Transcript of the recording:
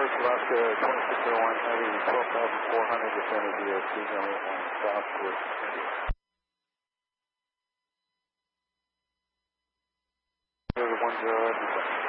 Alaska 2601 Heavy, 12,400 descending DSC going on southward. 10,